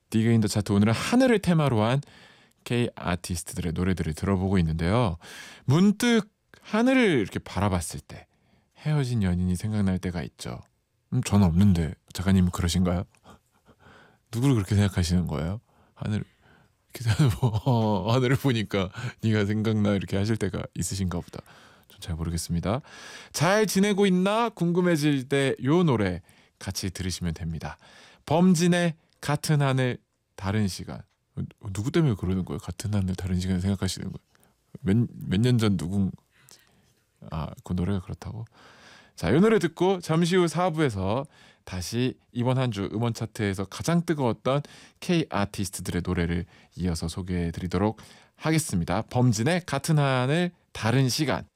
디그 인 더 차트, 오늘은 하늘을 테마로 한 K 아티스트들의 노래들을 들어보고 있는데요. 문득 하늘을 이렇게 바라봤을 때 헤어진 연인이 생각날 때가 있죠. 저는 없는데 작가님은 그러신가요? 누구를 그렇게 생각하시는 거예요? 하늘 이렇게 하늘을 보니까 네가 생각나 이렇게 하실 때가 있으신가 보다. 전 잘 모르겠습니다. 잘 지내고 있나 궁금해질 때 요 노래 같이 들으시면 됩니다. 범진의 같은 하늘 다른 시간. 누구 때문에 그러는 거예요? 같은 하늘 다른 시간 생각하시는 거예요? 몇 년 전 누군 그 노래가 그렇다고? 자, 이 노래 듣고 잠시 후 4부에서 다시 이번 한 주 음원 차트에서 가장 뜨거웠던 K 아티스트들의 노래를 이어서 소개해 드리도록 하겠습니다. 범진의 같은 하늘 다른 시간.